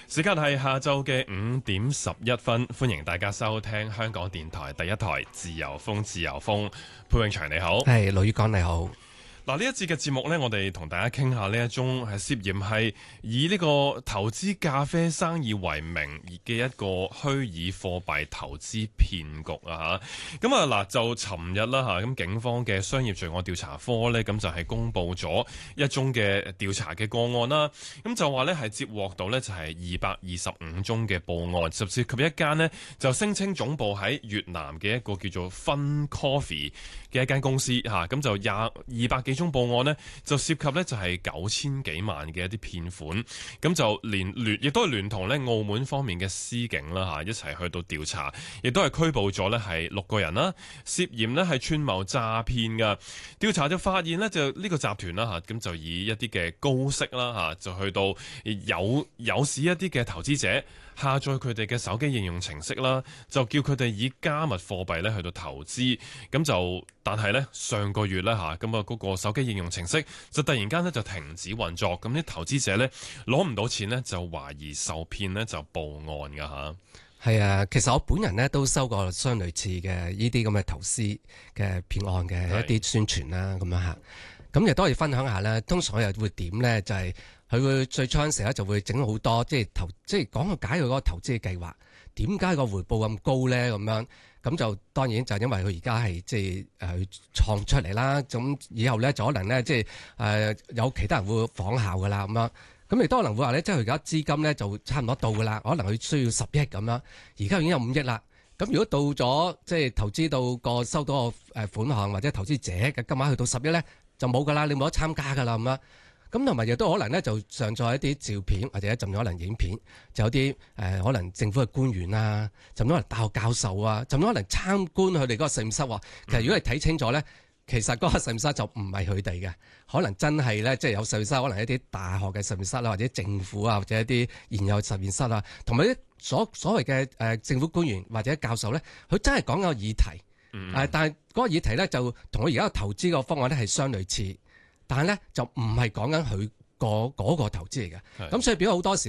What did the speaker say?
時間係下晝嘅5:11，歡迎大家收聽香港電台第一台自由風，自由風。潘永祥你好， 係盧宇剛你好。 嗱，呢一節嘅節目呢，我哋同大家傾下呢一宗係涉嫌係以呢個投資咖啡生意為名嘅一個虛擬貨幣投資騙局啊嚇。咁啊嗱，就尋日啦嚇，咁警方嘅商業罪案調查科呢，咁就係公布咗一宗嘅調查嘅個案啦。咁就話呢係接獲到呢就係225宗嘅報案，甚至及一間呢就聲稱總部喺越南嘅一個叫做 Fun Coffee 嘅一間公司嚇，咁就200幾宗報案呢，就涉及呢就係9000幾萬嘅一啲騙款，咁就亦都係聯同呢澳門方面嘅司警啦嚇，一齊去到調查，亦都係拘捕咗呢係6個人啦，涉嫌呢係串謀詐騙㗎。調查就發現呢，就呢個集團啦嚇，咁就以一啲嘅高息啦嚇，就去到誘使一啲嘅投資者下載佢哋嘅手機應用程式啦，就叫佢哋以加密貨幣咧去到投資，咁就但係咧上個月咧嚇，咁啊嗰個手機應用程式就突然間咧就停止運作，咁啲投資者咧攞唔到錢咧，就懷疑受騙咧就報案㗎嚇。 係啊，其實我本人咧都收過相類似嘅呢啲咁嘅投資嘅騙案嘅一啲宣傳啦，咁樣嚇。咁亦都可以分享下咧，通常我又會點咧，就係佢會最初嗰陣時咧就會整好多即係講個解佢嗰個投資嘅計劃，點解個回報咁高咧？咁樣咁就當然就因為佢而家係即係創出嚟啦，咁以後咧就可能咧即係有其他人會仿效噶啦咁樣。咁亦都可能會話咧，即係佢而家資金咧就差唔多到噶啦，可能佢需要10億咁樣，而家已經有5億啦。咁如果到咗即係投資到個收到個款項或者投資者嘅金額去到10億咧，就冇噶啦，你冇得參加噶啦咁樣。咁同埋亦都可能咧就上載一啲照片或者甚至可能影片，就有啲可能政府嘅官員啊，甚至可能大學教授啊，甚至可能參觀佢哋嗰個實驗室喎。其實如果你睇清楚咧，其實嗰個實驗室就唔係佢哋嘅，可能真係咧即係有實驗室，可能一啲大學嘅實驗室啦，或者政府啊，或者一啲現有實驗室啊，同埋啲所謂嘅政府官員或者教授咧，佢真係講個議題，但係嗰個議題咧就同我而家嘅投資個方案咧係相類似。但係咧就唔係講緊佢嗰個投資嚟嘅，咁所以變咗好多時